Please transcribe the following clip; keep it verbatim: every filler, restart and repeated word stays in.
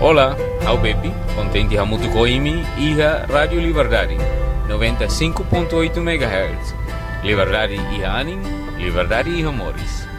Olá, ao Bepi, contente hamutu koimi iha Radio Liberdade, noventa e cinco ponto oito megahertz. Liberdade iha aning, liberdade iha moris.